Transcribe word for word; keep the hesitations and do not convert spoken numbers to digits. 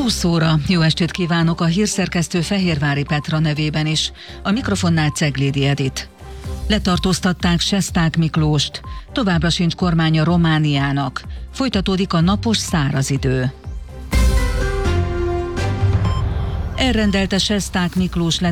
húsz óra. Jó estét kívánok a hírszerkesztő Fehérvári Petra nevében is. A mikrofonnál Ceglédi Edit. Letartóztatták Sesták Miklóst. Továbbra sincs kormánya Romániának. Folytatódik a napos száraz idő. Elrendelte Sesták Miklós